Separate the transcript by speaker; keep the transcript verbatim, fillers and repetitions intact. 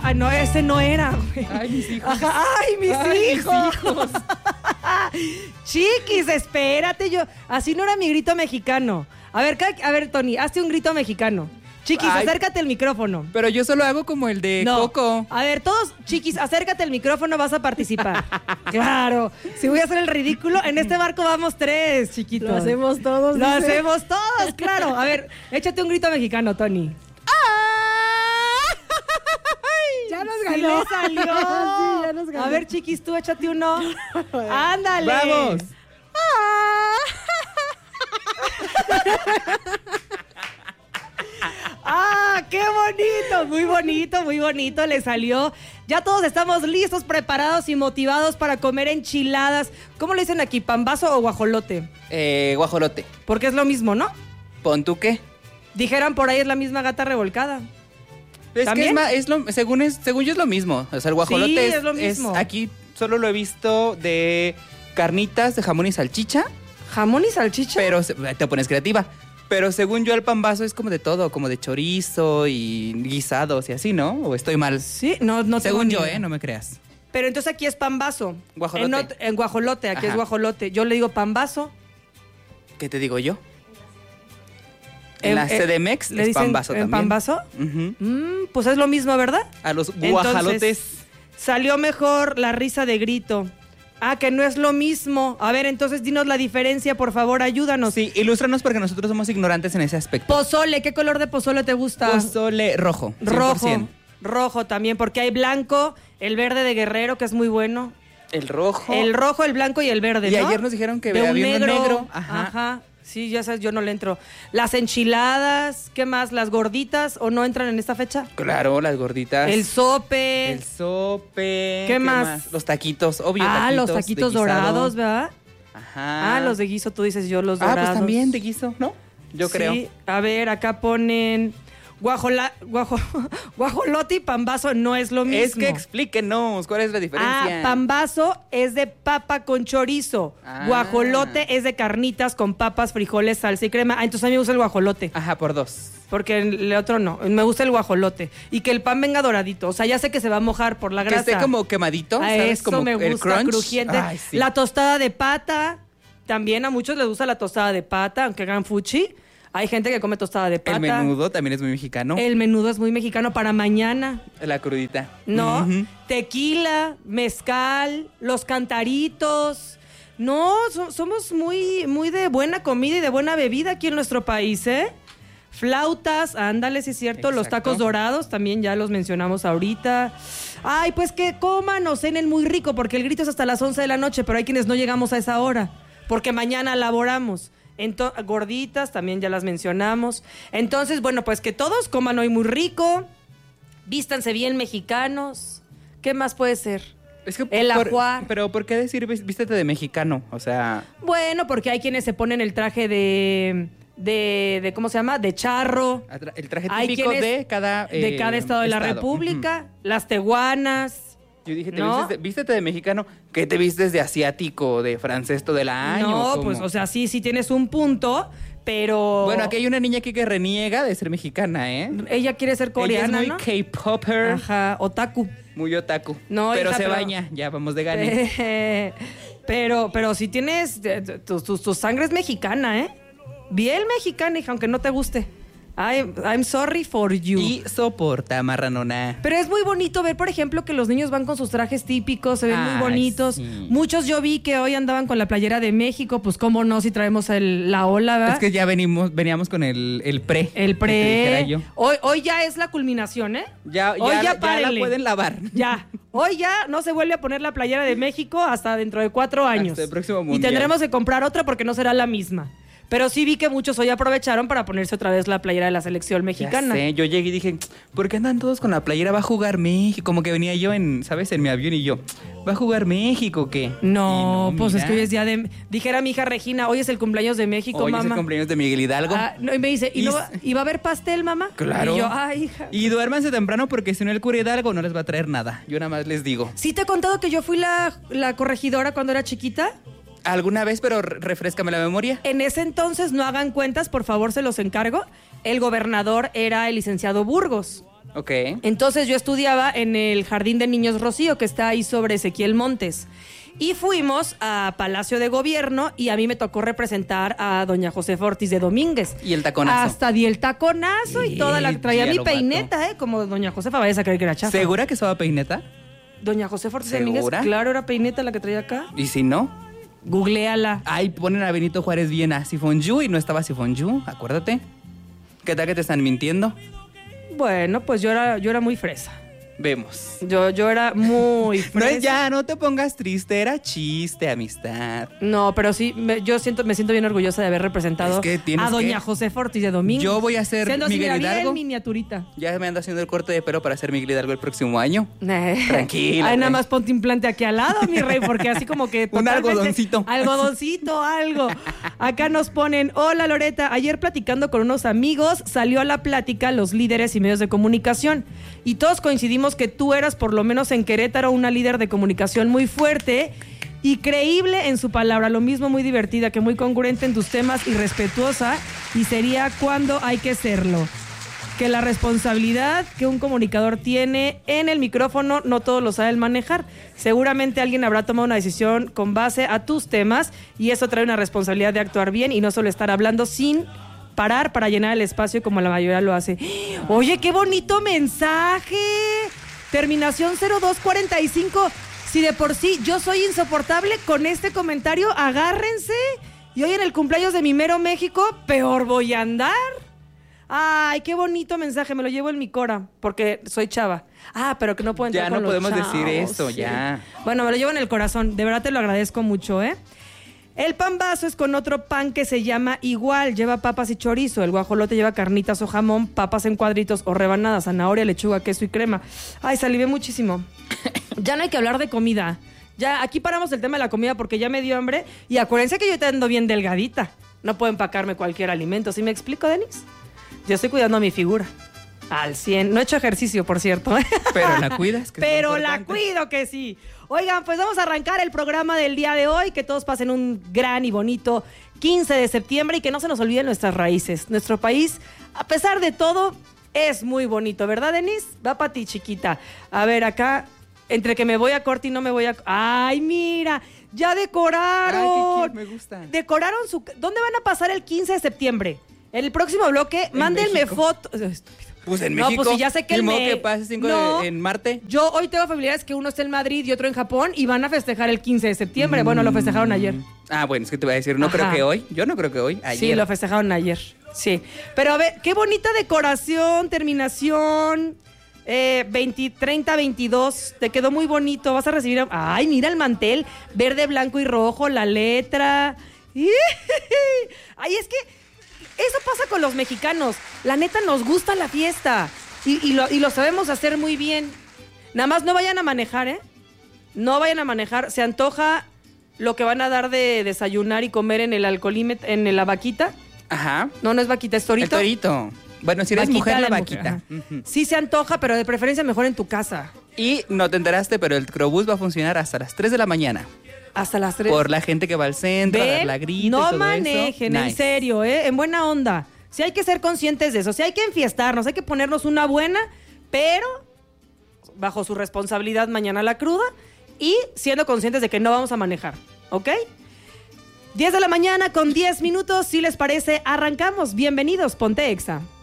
Speaker 1: Ay, no, ese no era, güey.
Speaker 2: Ay, mis hijos.
Speaker 1: Ajá, ay, mis
Speaker 2: Ay,
Speaker 1: hijos.
Speaker 2: mis hijos.
Speaker 1: Chiquis, espérate, yo. Así no era mi grito mexicano. A ver, ca- a ver, Tony, hazte un grito mexicano. Chiquis,
Speaker 2: Ay.
Speaker 1: acércate al micrófono.
Speaker 2: Pero yo solo hago como el de
Speaker 1: No.
Speaker 2: Coco.
Speaker 1: A ver, todos, chiquis, acércate al micrófono, vas a participar. Claro. Si voy a hacer el ridículo, en este barco vamos tres, chiquitos.
Speaker 3: Lo hacemos todos.
Speaker 1: Lo
Speaker 3: dice.
Speaker 1: hacemos todos, claro. A ver, échate un grito mexicano, Tony.
Speaker 3: Ya nos
Speaker 1: Sí
Speaker 3: ganó.
Speaker 1: le salió.
Speaker 3: Sí, ya nos ganó.
Speaker 1: A ver, chiquis, tú échate uno. Ándale.
Speaker 2: ¡Vamos!
Speaker 1: ¡Ah, qué bonito! Muy bonito, muy bonito le salió. Ya todos estamos listos, preparados y motivados para comer enchiladas. ¿Cómo le dicen aquí? ¿Pambazo o guajolote?
Speaker 2: Eh, guajolote.
Speaker 1: Porque es lo mismo, ¿no?
Speaker 2: ¿Pon tú qué?
Speaker 1: Dijeran por ahí es la misma gata revolcada.
Speaker 2: Es
Speaker 1: ¿También?
Speaker 2: que es, ma- es lo, según, es, según yo es lo mismo. O sea, el guajolote
Speaker 1: Sí,
Speaker 2: es,
Speaker 1: es lo mismo.
Speaker 2: aquí solo lo he visto de carnitas, de jamón y salchicha,
Speaker 1: ¿Jamón y salchicha?
Speaker 2: pero se- te pones creativa. Pero según yo el pambazo es como de todo, como de chorizo y guisados y así, ¿no? ¿O estoy mal?
Speaker 1: Sí, no, no tengo
Speaker 2: Según
Speaker 1: ni
Speaker 2: yo,
Speaker 1: idea.
Speaker 2: ¿eh? No me creas.
Speaker 1: Pero entonces aquí es pambazo.
Speaker 2: Guajolote.
Speaker 1: En, ot- en guajolote, aquí
Speaker 2: Ajá.
Speaker 1: es guajolote. Yo le digo pambazo.
Speaker 2: ¿Qué te digo yo?
Speaker 1: Eh,
Speaker 2: En la
Speaker 1: eh,
Speaker 2: C D M X
Speaker 1: ¿Le
Speaker 2: es
Speaker 1: dicen
Speaker 2: pambazo
Speaker 1: en
Speaker 2: también.
Speaker 1: pambazo?
Speaker 2: Ujú.
Speaker 1: Mm, pues es lo mismo, ¿verdad?
Speaker 2: A los
Speaker 1: Entonces,
Speaker 2: guajalotes.
Speaker 1: Salió mejor la risa de grito. Ah, que no es lo mismo. A ver, entonces dinos la diferencia, por favor, ayúdanos.
Speaker 2: Sí, ilústranos porque nosotros somos ignorantes en ese aspecto.
Speaker 1: Pozole, ¿qué color de pozole te gusta?
Speaker 2: Pozole rojo. cien por
Speaker 1: Rojo.
Speaker 2: ciento.
Speaker 1: Rojo también, porque hay blanco, el verde de Guerrero, que es muy bueno.
Speaker 2: El rojo.
Speaker 1: El rojo, el blanco y el verde,
Speaker 2: Y
Speaker 1: ¿no?
Speaker 2: ayer nos dijeron que
Speaker 1: de un
Speaker 2: había uno
Speaker 1: negro.
Speaker 2: negro. Ajá.
Speaker 1: Ajá. Sí, ya sabes, yo no le entro. Las enchiladas, ¿qué más? ¿Las gorditas o no entran en esta fecha?
Speaker 2: Claro, las gorditas.
Speaker 1: El sope.
Speaker 2: El sope.
Speaker 1: ¿Qué más?
Speaker 2: Los taquitos, obvio.
Speaker 1: Ah, los
Speaker 2: de
Speaker 1: taquitos
Speaker 2: guisado.
Speaker 1: dorados, ¿verdad?
Speaker 2: Ajá.
Speaker 1: Ah, los de guiso, tú dices yo, los
Speaker 2: Ah,
Speaker 1: dorados.
Speaker 2: pues también de guiso, ¿no? Yo creo.
Speaker 1: Sí, a ver, acá ponen guajola, guajo, guajolote y pambazo no es lo mismo.
Speaker 2: Es que explíquenos, ¿cuál es la diferencia?
Speaker 1: Ah, pambazo es de papa con chorizo.
Speaker 2: Ah.
Speaker 1: Guajolote es de carnitas con papas, frijoles, salsa y crema. Ah, entonces a mí me gusta el guajolote.
Speaker 2: Ajá, por dos.
Speaker 1: Porque el otro no. Me gusta el guajolote. Y que el pan venga doradito. O sea, ya sé que se va a mojar por la
Speaker 2: Que
Speaker 1: grasa.
Speaker 2: esté como quemadito,
Speaker 1: A
Speaker 2: ¿sabes?
Speaker 1: eso
Speaker 2: Como
Speaker 1: me
Speaker 2: el
Speaker 1: gusta,
Speaker 2: crunch.
Speaker 1: crujiente.
Speaker 2: Ay, sí.
Speaker 1: La tostada de pata. También a muchos les gusta la tostada de pata, aunque hagan fuchi. Hay gente que come tostada de pata.
Speaker 2: El menudo también es muy mexicano.
Speaker 1: El menudo es muy mexicano para mañana.
Speaker 2: La crudita.
Speaker 1: ¿No?
Speaker 2: Ujú.
Speaker 1: Tequila, mezcal, los cantaritos. No, so- somos muy, muy de buena comida y de buena bebida aquí en nuestro país, ¿eh? Flautas, ándale, sí es cierto. Los
Speaker 2: Exacto.
Speaker 1: tacos dorados también ya los mencionamos ahorita. Ay, pues que coman o cenen muy rico, porque el grito es hasta las once de la noche, pero hay quienes no llegamos a esa hora, porque mañana laboramos. Ento- gorditas, también ya las mencionamos. Entonces, bueno, pues que todos coman hoy muy rico, vístanse bien mexicanos. ¿Qué más puede ser?
Speaker 2: Es que
Speaker 1: El
Speaker 2: por-
Speaker 1: ajuar.
Speaker 2: Pero ¿por qué decir vis- vístete de mexicano? O sea,
Speaker 1: Bueno, porque hay quienes se ponen el traje de, de, de ¿cómo se llama? De charro.
Speaker 2: atra- el traje
Speaker 1: Hay
Speaker 2: típico
Speaker 1: quienes-
Speaker 2: de cada
Speaker 1: de
Speaker 2: eh,
Speaker 1: cada estado de la
Speaker 2: estado.
Speaker 1: República. Las teguanas.
Speaker 2: Yo dije, ¿te
Speaker 1: ¿No?
Speaker 2: vistes de, vístete de mexicano? ¿Qué te vistes de asiático, de francés todo el año?
Speaker 1: No,
Speaker 2: ¿Cómo?
Speaker 1: pues, o sea, sí, sí tienes un punto, pero...
Speaker 2: Bueno, aquí hay una niña aquí que reniega de ser mexicana, ¿eh?
Speaker 1: Ella quiere ser coreana,
Speaker 2: Ella
Speaker 1: ¿no?
Speaker 2: es muy K-popper,
Speaker 1: Ajá, otaku.
Speaker 2: muy otaku.
Speaker 1: No,
Speaker 2: pero
Speaker 1: hija,
Speaker 2: se
Speaker 1: pero-
Speaker 2: baña, ya vamos de gane.
Speaker 1: Eh, pero, pero si tienes... eh, Tu, tu- tu sangre es mexicana, ¿eh? Bien mexicana, hija, aunque no te guste. I'm, I'm sorry for you.
Speaker 2: Y soporta, marranona.
Speaker 1: Pero es muy bonito ver, por ejemplo, que los niños van con sus trajes típicos, se ven
Speaker 2: Ay,
Speaker 1: muy bonitos.
Speaker 2: sí.
Speaker 1: Muchos yo vi que hoy andaban con la playera de México, pues cómo no, si traemos el- la ola, ¿verdad?
Speaker 2: Es que ya venimos, veníamos con el, el pre.
Speaker 1: el
Speaker 2: que te dijera
Speaker 1: pre.
Speaker 2: yo.
Speaker 1: Hoy, hoy ya es la culminación, ¿eh?
Speaker 2: Ya, ya,
Speaker 1: hoy
Speaker 2: la-
Speaker 1: ya,
Speaker 2: ya la
Speaker 1: párenle.
Speaker 2: pueden lavar.
Speaker 1: Ya. Hoy ya no se vuelve a poner la playera de México hasta dentro de cuatro años.
Speaker 2: Hasta el próximo
Speaker 1: Y
Speaker 2: mundial.
Speaker 1: tendremos que comprar otra porque no será la misma. Pero sí vi que muchos hoy aprovecharon para ponerse otra vez la playera de la selección mexicana.
Speaker 2: Ya sé, yo llegué y dije, ¿por qué andan todos con la playera? Va a jugar México. Como que venía yo en, ¿sabes? En mi avión y yo, ¿va a jugar México o qué?
Speaker 1: No,
Speaker 2: Y
Speaker 1: pues
Speaker 2: mira,
Speaker 1: es que hoy es día de... Dijera mi hija Regina, hoy es el cumpleaños de México,
Speaker 2: hoy
Speaker 1: mamá.
Speaker 2: es el cumpleaños de Miguel Hidalgo.
Speaker 1: Ah, no, y me dice, ¿y,
Speaker 2: Y
Speaker 1: no
Speaker 2: s-
Speaker 1: va, ¿y va a haber pastel, mamá?
Speaker 2: Claro.
Speaker 1: Y yo, ay, hija.
Speaker 2: Y duérmanse temprano porque si no el cura Hidalgo no les va a traer nada. Yo nada más les digo.
Speaker 1: ¿Sí te he contado que yo fui la, la corregidora cuando era chiquita?
Speaker 2: ¿Alguna vez, pero re- refréscame la memoria?
Speaker 1: En ese entonces, no hagan cuentas, por favor, se los encargo. El gobernador era el licenciado Burgos.
Speaker 2: Ok.
Speaker 1: Entonces yo estudiaba en el Jardín de Niños Rocío, que está ahí sobre Ezequiel Montes. Y fuimos a Palacio de Gobierno y a mí me tocó representar a doña Josefa Ortiz de Domínguez.
Speaker 2: Y el taconazo.
Speaker 1: Hasta di el taconazo y
Speaker 2: Eh,
Speaker 1: toda la... Traía
Speaker 2: ya
Speaker 1: mi
Speaker 2: lo
Speaker 1: peineta, ¿eh? Como doña Josefa, vayas a creer que era chafa.
Speaker 2: ¿Segura que estaba peineta?
Speaker 1: Doña Josefa Ortiz de
Speaker 2: ¿Segura?
Speaker 1: Domínguez, claro, era peineta la que traía acá.
Speaker 2: ¿Y si no?
Speaker 1: Googleala.
Speaker 2: Ay, ponen a Benito Juárez bien a Sifonju y no estaba Sifonju, acuérdate. ¿Qué tal que te están mintiendo?
Speaker 1: Bueno, pues yo era, yo era muy fresa.
Speaker 2: Vemos.
Speaker 1: Yo, yo era muy
Speaker 2: No
Speaker 1: fresa.
Speaker 2: es ya, no te pongas triste, era chiste, amistad.
Speaker 1: No, pero sí, me, yo siento, me siento bien orgullosa de haber representado
Speaker 2: Es que tienes
Speaker 1: a doña
Speaker 2: que-
Speaker 1: Josefa Ortiz de Domínguez.
Speaker 2: Yo voy a ser
Speaker 1: Siendo así,
Speaker 2: Miguel
Speaker 1: mira,
Speaker 2: Hidalgo.
Speaker 1: bien miniaturita.
Speaker 2: Ya me ando haciendo el corte de pelo para ser Miguel Hidalgo el próximo año.
Speaker 1: Eh.
Speaker 2: Tranquila,
Speaker 1: Ay, nada
Speaker 2: tranqui-
Speaker 1: más ponte implante aquí al lado, mi rey, porque así como que
Speaker 2: Un
Speaker 1: totalmente-
Speaker 2: algodoncito.
Speaker 1: Algodoncito, algo. Acá nos ponen, hola Loreta, ayer platicando con unos amigos, salió a la plática los líderes y medios de comunicación. Y todos coincidimos que tú eras, por lo menos en Querétaro, una líder de comunicación muy fuerte y creíble en su palabra. Lo mismo, muy divertida, que muy congruente en tus temas y respetuosa. Y sería cuando hay que serlo. Que la responsabilidad que un comunicador tiene en el micrófono no todos lo saben manejar. Seguramente alguien habrá tomado una decisión con base a tus temas y eso trae una responsabilidad de actuar bien y no solo estar hablando sin parar para llenar el espacio como la mayoría lo hace. Oye, qué bonito mensaje. Terminación cero dos cuarenta y cinco. Si de por sí yo soy insoportable con este comentario, agárrense. Y hoy en el cumpleaños de mi mero México, peor voy a andar. Ay, qué bonito mensaje, me lo llevo en mi cora, porque soy chava. Ah, pero que no puedo entrar
Speaker 2: Ya
Speaker 1: con
Speaker 2: no
Speaker 1: los
Speaker 2: podemos decir
Speaker 1: chavos,
Speaker 2: esto,
Speaker 1: sí.
Speaker 2: ya.
Speaker 1: Bueno, me lo llevo en el corazón, de verdad te lo agradezco mucho, ¿eh? El pan vaso es con otro pan que se llama igual, lleva papas y chorizo. El guajolote lleva carnitas o jamón, papas en cuadritos o rebanadas, zanahoria, lechuga, queso y crema. Ay, salivé muchísimo. Ya no hay que hablar de comida. Ya, aquí paramos el tema de la comida porque ya me dio hambre. Y acuérdense que yo te ando bien delgadita. No puedo empacarme cualquier alimento. ¿Sí me explico, Denis? Yo estoy cuidando mi figura. Al cien. No he hecho ejercicio, por cierto.
Speaker 2: Pero la cuidas. que es lo
Speaker 1: Pero la
Speaker 2: importante.
Speaker 1: cuido que sí. Oigan, pues vamos a arrancar el programa del día de hoy. Que todos pasen un gran y bonito quince de septiembre y que no se nos olviden nuestras raíces. Nuestro país, a pesar de todo, es muy bonito, ¿verdad, Denise? Va para ti, chiquita. A ver, acá, entre que me voy a corte y no me voy a... ¡Ay, mira! ¡Ya decoraron!
Speaker 2: Ay, qué cute, me gusta.
Speaker 1: Decoraron su... ¿Dónde van a pasar el quince de septiembre? En el próximo bloque, mándenme
Speaker 2: México.
Speaker 1: fotos...
Speaker 2: Pues en
Speaker 1: No,
Speaker 2: México.
Speaker 1: pues sí, ya sé que
Speaker 2: ni
Speaker 1: el
Speaker 2: modo
Speaker 1: me-
Speaker 2: que pase cinco
Speaker 1: No.
Speaker 2: de- en Marte.
Speaker 1: Yo hoy tengo familiares que uno está en Madrid y otro en Japón y van a festejar el quince de septiembre. Bueno, lo festejaron ayer.
Speaker 2: Ah, bueno, es que te voy a decir, no
Speaker 1: Ajá.
Speaker 2: creo que hoy. Yo no creo que hoy. Ayer.
Speaker 1: Sí, lo festejaron ayer. Sí. Pero a ver, qué bonita decoración, terminación. Eh, veinte, treinta, veintidós. Te quedó muy bonito. Vas a recibir. Ay, mira el mantel. Verde, blanco y rojo. La letra. Ay, es que eso pasa con los mexicanos. La neta nos gusta la fiesta. Y, y lo, y lo sabemos hacer muy bien. Nada más no vayan a manejar, ¿eh? No vayan a manejar. Se antoja lo que van a dar de desayunar y comer en el alcoholímetro, en la vaquita.
Speaker 2: Ajá.
Speaker 1: No, no es vaquita, es torito.
Speaker 2: El torito. Bueno, si eres
Speaker 1: Vaquita
Speaker 2: mujer, la
Speaker 1: de
Speaker 2: vaquita.
Speaker 1: Ajá.
Speaker 2: Ujú.
Speaker 1: Sí se antoja, pero de preferencia mejor en tu casa.
Speaker 2: Y no te enteraste, pero el Crobús va a funcionar hasta las tres de la mañana.
Speaker 1: Hasta las tres.
Speaker 2: Por la gente que va al centro, a dar
Speaker 1: ¿Ven?
Speaker 2: la grita y
Speaker 1: No
Speaker 2: todo eso.
Speaker 1: manejen, en
Speaker 2: Nice.
Speaker 1: serio, ¿eh? En buena onda. Sí hay que ser conscientes de eso. Sí hay que enfiestarnos, hay que ponernos una buena, pero bajo su responsabilidad mañana la cruda y siendo conscientes de que no vamos a manejar, ¿ok? diez de la mañana con diez minutos, si les parece, arrancamos. Bienvenidos, Ponte Exa.